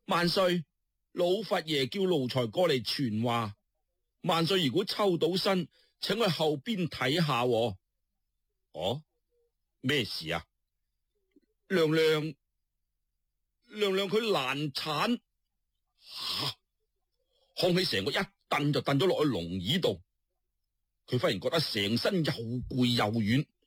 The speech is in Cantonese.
萬歲，老佛爺叫奴才過嚟傳話。萬歲如果抽到身，請去後邊睇下喎。哦，咩事啊？娘娘佢難產，康熙成個一蹬就蹬咗落去龍椅度。佢忽然覺得成身又攰又軟，